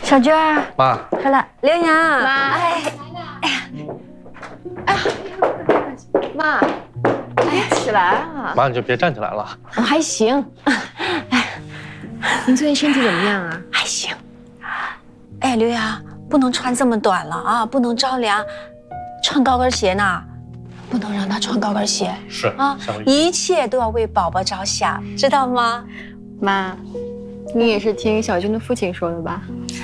小娟儿， 妈， 快来，刘洋， 妈， 哎， 妈，别起来啊！ 妈你就别站起来了。 我还行， 您最近身体怎么样啊？ 还行。哎，刘洋，不能穿这么短了啊，不能着凉，穿高跟鞋呢，不能让他穿高跟鞋。 是啊，一切都要为宝宝着想，知道吗？ 妈，你也是听小军的父亲说的吧？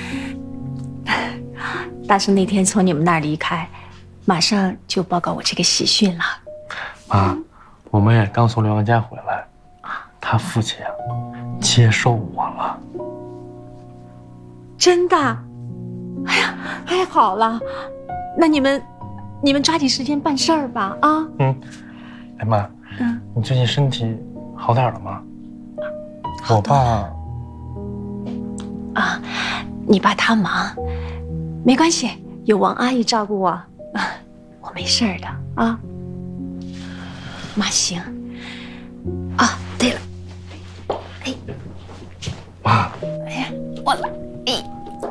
大叔那天从你们那儿离开，马上就报告我这个喜讯了。 妈，我们也刚从刘洋家回来，他父亲啊接受我了。 真的？哎呀，太好了！那你们抓紧时间办事儿吧啊！ 哎妈，你最近身体好点了吗？我爸啊，你爸他忙，没关系，有王阿姨照顾我，我没事儿的啊。妈行。啊，对了，哎， 妈， 哎呀，我来，哎，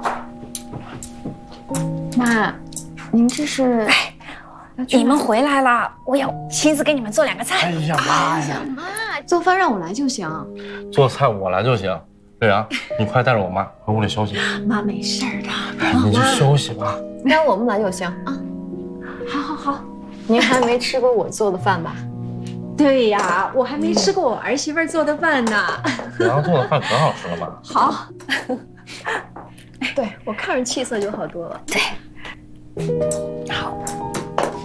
妈，您这是？ 你们回来了，我要亲自给你们做2个菜。 哎呀妈呀， 妈，做饭让我来就行。 做菜我来就行。刘洋，你快带着我妈回屋里休息。 妈没事儿的， 你就休息吧。 让我们来就行啊。 好。 您还没吃过我做的饭吧？ 对呀，我还没吃过我儿媳妇做的饭呢。 刘洋做的饭可好吃了嘛。 好， 对，我看着气色就好多了。 对，好。